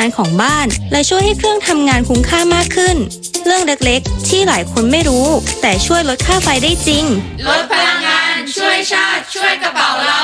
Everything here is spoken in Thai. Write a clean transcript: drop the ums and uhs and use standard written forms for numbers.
านของบ้านและช่วยให้เครื่องทำงานคุ้มค่ามากขึ้นเรื่องเล็กๆที่หลายคนไม่รู้แต่ช่วยลดค่าไฟได้จริงลดพลังงานช่วยชาติช่วยกระเป๋าเรา